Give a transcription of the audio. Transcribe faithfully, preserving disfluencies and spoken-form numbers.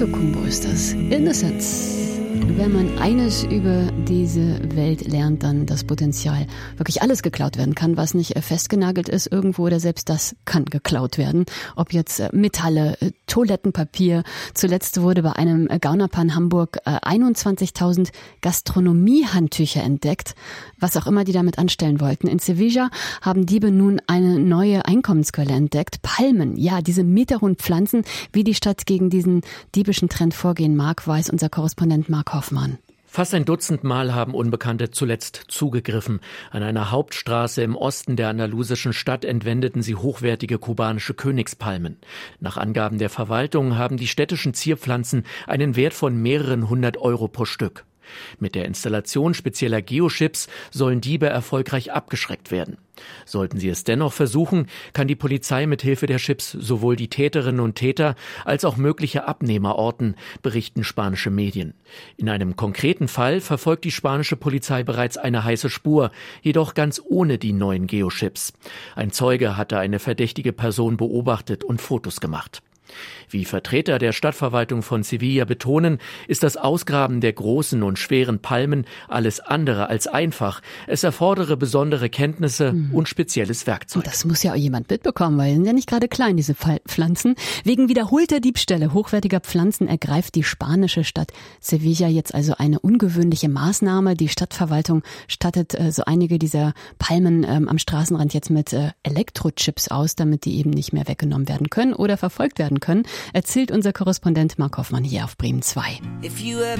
Outokumbo ist das. Innocence. Wenn man eines über diese Welt lernt, dann das Potenzial, wirklich alles geklaut werden kann, was nicht festgenagelt ist irgendwo, oder selbst das kann geklaut werden. Ob jetzt Metalle, Toilettenpapier. Zuletzt wurde bei einem Gaunerpaar in Hamburg einundzwanzigtausend Gastronomiehandtücher entdeckt, was auch immer die damit anstellen wollten. In Sevilla haben Diebe nun eine neue Einkommensquelle entdeckt. Palmen, ja, diese meterhohen Pflanzen. Wie die Stadt gegen diesen diebischen Trend vorgehen mag, weiß unser Korrespondent Mark Hoffmann. Fast ein Dutzend Mal haben Unbekannte zuletzt zugegriffen. An einer Hauptstraße im Osten der andalusischen Stadt entwendeten sie hochwertige kubanische Königspalmen. Nach Angaben der Verwaltung haben die städtischen Zierpflanzen einen Wert von mehreren hundert Euro pro Stück. Mit der Installation spezieller Geochips sollen Diebe erfolgreich abgeschreckt werden. Sollten sie es dennoch versuchen, kann die Polizei mit Hilfe der Chips sowohl die Täterinnen und Täter als auch mögliche Abnehmer orten, berichten spanische Medien. In einem konkreten Fall verfolgt die spanische Polizei bereits eine heiße Spur, jedoch ganz ohne die neuen Geochips. Ein Zeuge hatte eine verdächtige Person beobachtet und Fotos gemacht. Wie Vertreter der Stadtverwaltung von Sevilla betonen, ist das Ausgraben der großen und schweren Palmen alles andere als einfach. Es erfordere besondere Kenntnisse mhm. und spezielles Werkzeug. Und das muss ja auch jemand mitbekommen, weil sie sind ja nicht gerade klein, diese Pflanzen. Wegen wiederholter Diebstähle hochwertiger Pflanzen ergreift die spanische Stadt Sevilla jetzt also eine ungewöhnliche Maßnahme. Die Stadtverwaltung stattet äh, so einige dieser Palmen ähm, am Straßenrand jetzt mit äh, Elektrochips aus, damit die eben nicht mehr weggenommen werden können oder verfolgt werden können. Erzählt unser Korrespondent Mark Hoffmann hier auf Bremen zwei. If you ever